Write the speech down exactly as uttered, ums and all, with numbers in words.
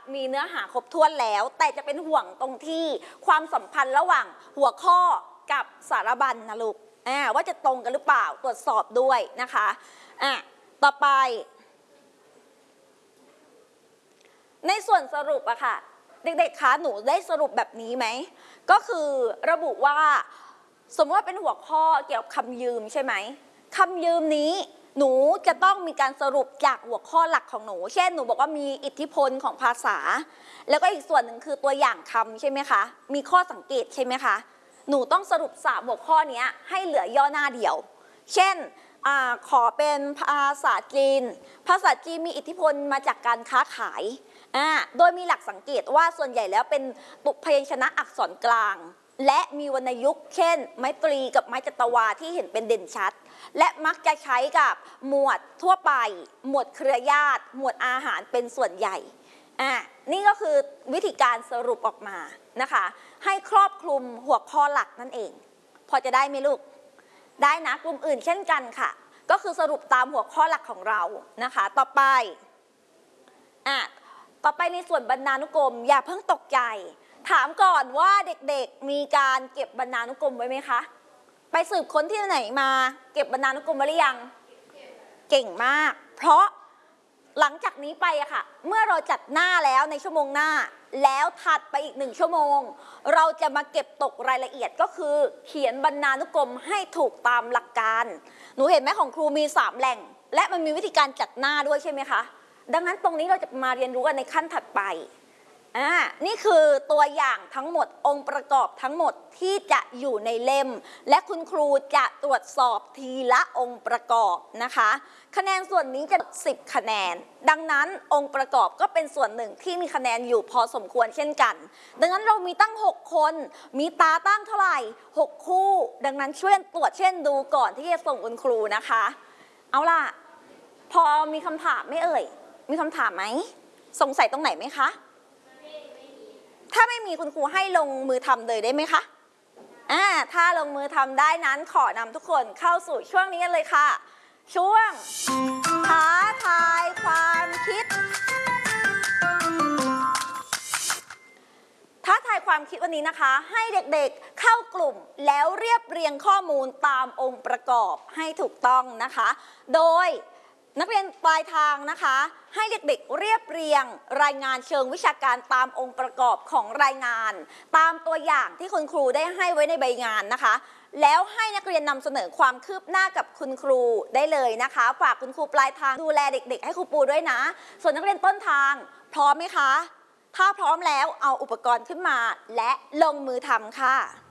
มีเนื้อหาครบถ้วนแล้วแต่จะเป็นห่วงตรงที่ความสัมพันธ์ระหว่างหัวข้อกับสารบัญนะลูกว่าจะตรงกันหรือเปล่าตรวจสอบด้วยนะคะอ่ะต่อไปในส่วนสรุปอะค่ะเด็กๆคะหนูได้สรุปแบบนี้ไหมก็คือระบุว่าสมมติว่าเป็นหัวข้อเกี่ยวกับคำยืมใช่ไหมคำยืมนี้หนูจะต้องมีการสรุปจากหัวข้อหลักของหนูเช่นหนูบอกว่ามีอิทธิพลของภาษาแล้วก็อีกส่วนหนึ่งคือตัวอย่างคำใช่ไหมคะมีข้อสังเกตใช่ไหมคะหนูต้องสรุปสามหัวข้อนี้ให้เหลือย่อหน้าเดียวเช่นอขอเป็นภาษาจีนภาษาจีนมีอิทธิพลมาจากการค้าขายโดยมีหลักสังเกตว่าส่วนใหญ่แล้วเป็นตุพยัญชนะอักษรกลางและมีวรรณยุกต์เช่นไม้ตรีกับไม้จัตวาที่เห็นเป็นเด่นชัดและมักจะใช้กับหมวดทั่วไปหมวดเครือญาติหมวดอาหารเป็นส่วนใหญ่อ่ะนี่ก็คือวิธีการสรุปออกมานะคะให้ครอบคลุมหัวข้อหลักนั่นเองพอจะได้ไหมลูกได้นะกลุ่มอื่นเช่นกันค่ะก็คือสรุปตามหัวข้อหลักของเรานะคะต่อไปอ่ะต่อไปในส่วนบรรณานุกรมอย่าเพิ่งตกใจถามก่อนว่าเด็กๆมีการเก็บบรรณานุกรมไว้ไหมคะไปสืบค้นที่ไหนมาเก็บบรรณานุกรมไว้หรือยังเก่งมากเพราะหลังจากนี้ไปอะค่ะเมื่อเราจัดหน้าแล้วในชั่วโมงหน้าแล้วถัดไปอีกหนึ่งชั่วโมงเราจะมาเก็บตกรายละเอียดก็คือเขียนบรรณานุกรมให้ถูกตามหลักการหนูเห็นไหมของครูมีสามแหล่งและมันมีวิธีการจัดหน้าด้วยใช่ไหมคะดังนั้นตรงนี้เราจะมาเรียนรู้กันในขั้นถัดไปอ่านี่คือตัวอย่างทั้งหมดองค์ประกอบทั้งหมดที่จะอยู่ในเล่มและคุณครูจะตรวจสอบทีละองค์ประกอบนะคะคะแนนส่วนนี้จะสิบคะแนนดังนั้นองค์ประกอบก็เป็นส่วนหนึ่งที่มีคะแนนอยู่พอสมควรเช่นกันดังนั้นเรามีตั้งหกคนมีตาตั้งเท่าไหร่หกคู่ดังนั้นช่วยตรวจเช่นดูก่อนที่จะส่งคุณครูนะคะเอาล่ะพอมีคำถามไหมเอ่ยมีคำถามไหมสงสัยตรงไหนไหมคะถ้าไม่มีคุณครูให้ลงมือทำเลยได้ไหมคะอ่าถ้าลงมือทำได้นั้นขอนำทุกคนเข้าสู่ช่วงนี้กันเลยค่ะช่วงท้าทายความคิดท้าทายความคิดวันนี้นะคะให้เด็กๆเข้ากลุ่มแล้วเรียบเรียงข้อมูลตามองค์ประกอบให้ถูกต้องนะคะโดยนักเรียนปลายทางนะคะให้เด็กๆเรียบเรียงรายงานเชิงวิชาการตามองค์ประกอบของรายงานตามตัวอย่างที่คุณครูได้ให้ไว้ในใบงานนะคะแล้วให้นักเรียนนำเสนอความคืบหน้ากับคุณครูได้เลยนะคะฝากคุณครูปลายทางดูแลเด็กๆให้ครูปูด้วยนะส่วนนักเรียนต้นทางพร้อมไหมคะถ้าพร้อมแล้วเอาอุปกรณ์ขึ้นมาและลงมือทำค่ะ